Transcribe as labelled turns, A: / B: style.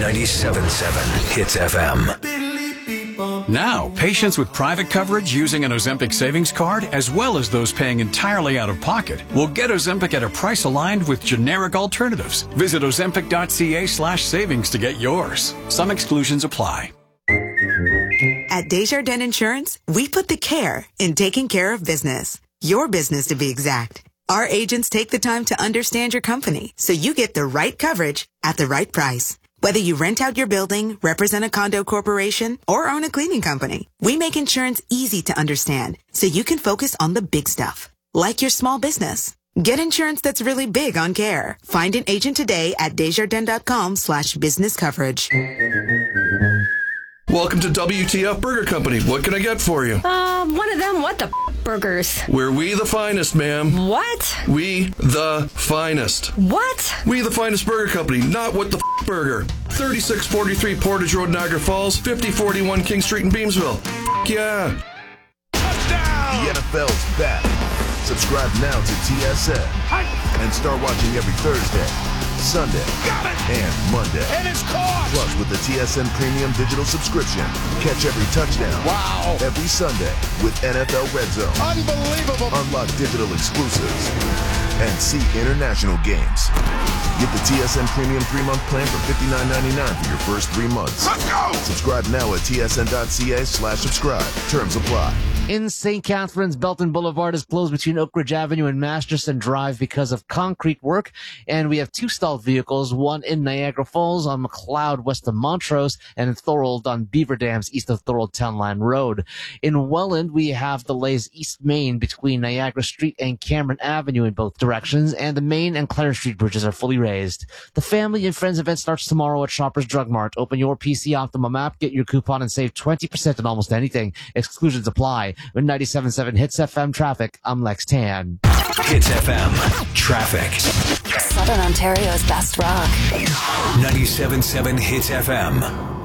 A: 97.7 Hits FM.
B: Now, patients with private coverage using an Ozempic savings card, as well as those paying entirely out of pocket, will get Ozempic at a price aligned with generic alternatives. Visit ozempic.ca/savings to get yours. Some exclusions apply.
C: At Desjardins Insurance, we put the care in taking care of business. Your business, to be exact. Our agents take the time to understand your company so you get the right coverage at the right price. Whether you rent out your building, represent a condo corporation, or own a cleaning company, we make insurance easy to understand so you can focus on the big stuff, like your small business. Get insurance that's really big on care. Find an agent today at Desjardins.com/business coverage.
D: Welcome to WTF Burger Company. What can I get for you?
E: One of them what the burgers?
D: We're we the finest, ma'am.
E: What?
D: We the finest.
E: What?
D: We the finest burger company, not what the burger. 3643 Portage Road, Niagara Falls, 5041 King Street in Beamsville. Yeah.
F: Touchdown! The NFL's back. Subscribe now to TSN and start watching every Thursday, Sunday, and Monday.
G: And it's caught!
F: Plus, with the TSN Premium Digital subscription, catch every touchdown.
G: Wow!
F: Every Sunday with NFL Red Zone.
G: Unbelievable!
F: Unlock digital exclusives and see international games. Get the TSN Premium 3-month plan for $59.99 for your first 3 months.
G: Let's go!
F: Subscribe now at tsn.ca/subscribe. Terms apply.
H: In St. Catharines, Belton Boulevard is closed between Oak Ridge Avenue and Masterson Drive because of concrete work. And we have 2 stalled vehicles, one in Niagara Falls on McLeod west of Montrose and in Thorold on Beaver Dams east of Thorold Town Line Road. In Welland, we have delays east Main between Niagara Street and Cameron Avenue in both directions, and the Main and Clarence Street bridges are fully raised. The Family and Friends event starts tomorrow at Shoppers Drug Mart. Open your PC Optimum app, get your coupon, and save 20% on almost anything. Exclusions apply. With 97.7 Hits FM Traffic, I'm Lex Tan.
A: Hits FM Traffic.
I: Southern Ontario's best rock.
A: 97.7 Hits FM.